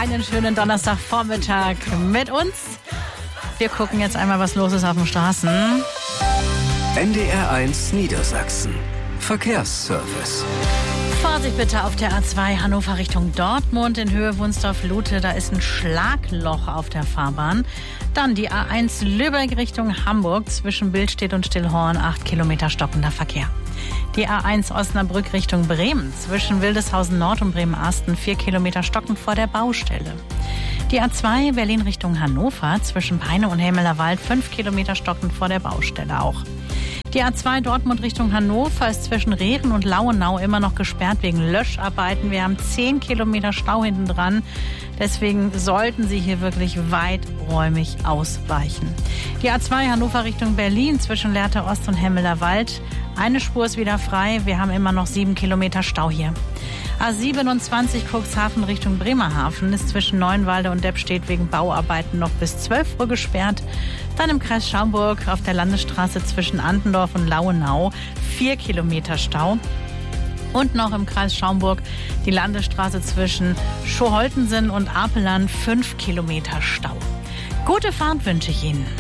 Einen schönen Donnerstagvormittag mit uns. Wir gucken jetzt einmal, was los ist auf den Straßen. NDR1 Niedersachsen. Verkehrsservice. Vorsicht bitte auf der A2 Hannover Richtung Dortmund in Höhe Wunstorf-Lute. Da ist ein Schlagloch auf der Fahrbahn. Dann die A1 Lübeck Richtung Hamburg zwischen Billstedt und Stillhorn. 8 Kilometer stockender Verkehr. Die A1 Osnabrück Richtung Bremen zwischen Wildeshausen Nord und Bremen-Asten. 4 Kilometer stockend vor der Baustelle. Die A2 Berlin Richtung Hannover zwischen Peine und Helmelerwald. 5 Kilometer stockend vor der Baustelle auch. Die A2 Dortmund Richtung Hannover ist zwischen Rehren und Lauenau immer noch gesperrt wegen Löscharbeiten. Wir haben 10 Kilometer Stau hinten dran. Deswegen sollten Sie hier wirklich weiträumig ausweichen. Die A2 Hannover Richtung Berlin zwischen Lehrte Ost und Hemmelerwald. Eine Spur ist wieder frei. Wir haben immer noch 7 Kilometer Stau hier. A27 Cuxhaven Richtung Bremerhaven ist zwischen Neuenwalde und Deppstedt wegen Bauarbeiten noch bis 12 Uhr gesperrt. Dann im Kreis Schaumburg auf der Landesstraße zwischen Antendorf und Lauenau 4 Kilometer Stau. Und noch im Kreis Schaumburg die Landesstraße zwischen Schoholtensen und Apeland 5 Kilometer Stau. Gute Fahrt wünsche ich Ihnen.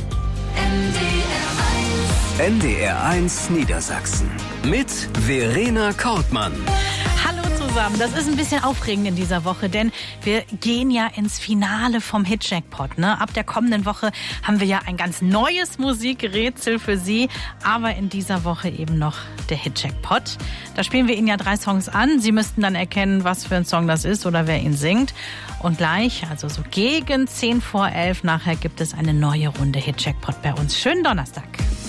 NDR1 Niedersachsen mit Verena Kortmann. Hallo zusammen, das ist ein bisschen aufregend in dieser Woche, denn wir gehen ja ins Finale vom Hit-Jackpot. Ne? Ab der kommenden Woche haben wir ja ein ganz neues Musikrätsel für Sie, aber in dieser Woche eben noch der Hit-Jackpot. Da spielen wir Ihnen ja 3 Songs an. Sie müssten dann erkennen, was für ein Song das ist oder wer ihn singt. Und gleich, also so gegen 10 vor 11 nachher, gibt es eine neue Runde Hit-Jackpot bei uns. Schönen Donnerstag.